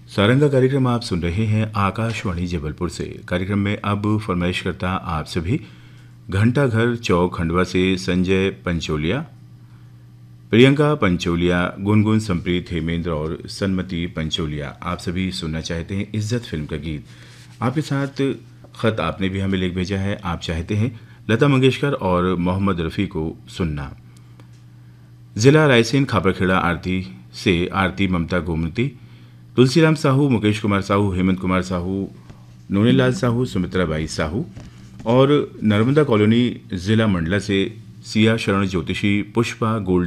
सारंगा कार्यक्रम आप सुन रहे हैं आकाशवाणी जबलपुर से। कार्यक्रम में अब फरमाइश करता आप सभी घंटा घर चौक खंडवा से संजय पंचोलिया, प्रियंका पंचोलिया, गुनगुन, संप्रीत, हेमेंद्र और सन्मति पंचोलिया आप सभी सुनना चाहते हैं इज्जत फिल्म का गीत। आपके साथ खत आपने भी हमें लिख भेजा है। आप चाहते हैं लता मंगेशकर और मोहम्मद रफ़ी को सुनना। जिला रायसेन खापरखेड़ा आरती से आरती, ममता गोमती, तुलसीराम साहू, मुकेश कुमार साहू, हेमंत कुमार साहू, नूनीलाल साहू, सुमित्रा बाई साहू और नर्मदा कॉलोनी जिला मंडला से सिया शरण ज्योतिषी, पुष्पा गोल्ड